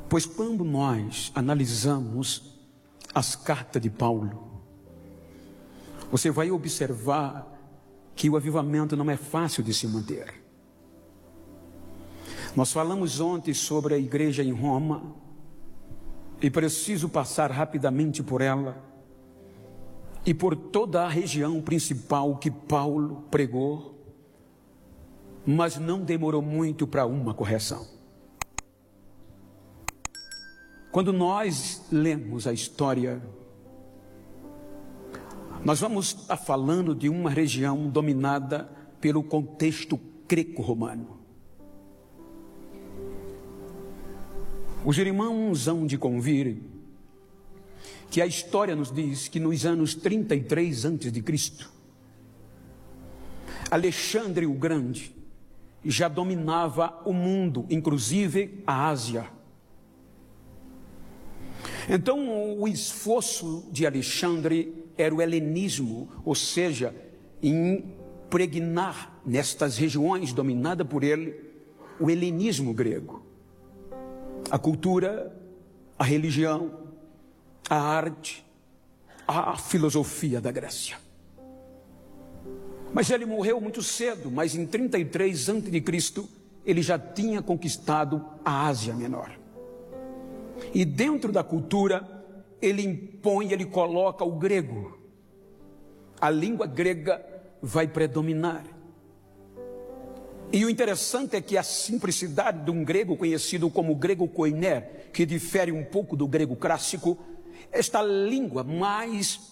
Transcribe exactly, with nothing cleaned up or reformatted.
Pois quando nós analisamos as cartas de Paulo, você vai observar que o avivamento não é fácil de se manter. Nós falamos ontem sobre a igreja em Roma, e preciso passar rapidamente por ela, e por toda a região principal que Paulo pregou, mas não demorou muito para uma correção. Quando nós lemos a história, nós vamos estar falando de uma região dominada pelo contexto greco-romano. Os irmãos hão de convir que a história nos diz que nos anos trinta e três antes de Cristo, Alexandre o Grande já dominava o mundo, inclusive a Ásia. Então, o esforço de Alexandre era o helenismo, ou seja, impregnar nestas regiões dominadas por ele o helenismo grego. A cultura, a religião, a arte, a filosofia da Grécia. Mas ele morreu muito cedo, mas em trinta e três antes de Cristo ele já tinha conquistado a Ásia Menor. E dentro da cultura, ele impõe, ele coloca o grego. A língua grega vai predominar. E o interessante é que a simplicidade de um grego conhecido como grego koiné, que difere um pouco do grego clássico, esta língua mais